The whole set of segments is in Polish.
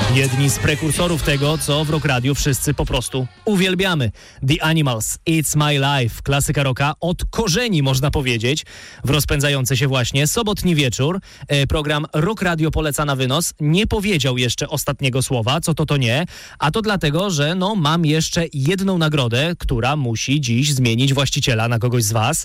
Jedni z prekursorów tego, co w Rock Radio wszyscy po prostu uwielbiamy. The Animals, It's My Life, klasyka rocka od korzeni, można powiedzieć, w rozpędzający się właśnie sobotni wieczór. Program Rock Radio poleca na wynos. Nie powiedział jeszcze ostatniego słowa, co to nie, a to dlatego, że mam jeszcze jedną nagrodę, która musi dziś zmienić właściciela na kogoś z was.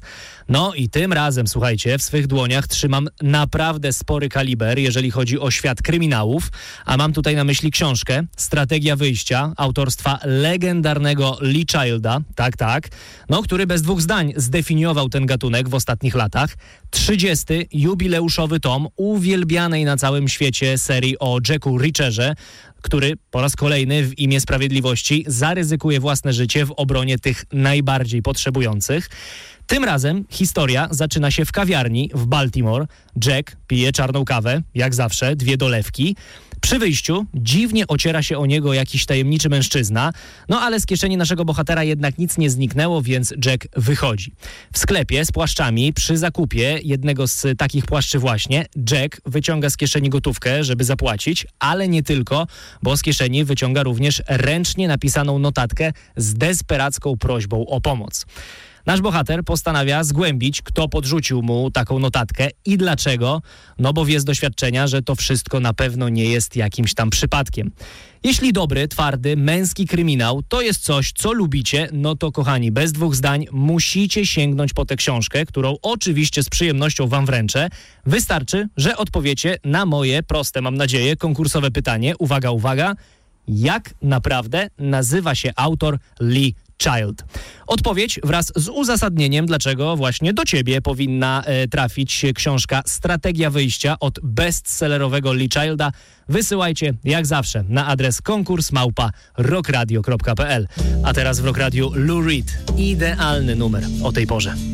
I tym razem, słuchajcie, w swych dłoniach trzymam naprawdę spory kaliber, jeżeli chodzi o świat kryminałów, a mam tutaj na myśli książkę Strategia wyjścia autorstwa legendarnego Lee Childa, tak, który bez dwóch zdań zdefiniował ten gatunek w ostatnich latach. 30. jubileuszowy tom uwielbianej na całym świecie serii o Jacku Reacherze, który po raz kolejny w imię sprawiedliwości zaryzykuje własne życie w obronie tych najbardziej potrzebujących. Tym razem historia zaczyna się w kawiarni w Baltimore. Jack pije czarną kawę, jak zawsze, 2 dolewki. Przy wyjściu dziwnie ociera się o niego jakiś tajemniczy mężczyzna, ale z kieszeni naszego bohatera jednak nic nie zniknęło, więc Jack wychodzi. W sklepie z płaszczami przy zakupie jednego z takich płaszczy właśnie Jack wyciąga z kieszeni gotówkę, żeby zapłacić, ale nie tylko, bo z kieszeni wyciąga również ręcznie napisaną notatkę z desperacką prośbą o pomoc. Nasz bohater postanawia zgłębić, kto podrzucił mu taką notatkę i dlaczego, bo wie z doświadczenia, że to wszystko na pewno nie jest jakimś tam przypadkiem. Jeśli dobry, twardy, męski kryminał to jest coś, co lubicie, to kochani, bez dwóch zdań musicie sięgnąć po tę książkę, którą oczywiście z przyjemnością wam wręczę. Wystarczy, że odpowiecie na moje proste, mam nadzieję, konkursowe pytanie. Uwaga, uwaga. Jak naprawdę nazywa się autor Lee Child? Odpowiedź wraz z uzasadnieniem, dlaczego właśnie do ciebie powinna trafić książka Strategia wyjścia od bestsellerowego Lee Childa. Wysyłajcie jak zawsze na adres konkurs@rockradio.pl. A teraz w Rock Radio Lou Reed. Idealny numer o tej porze.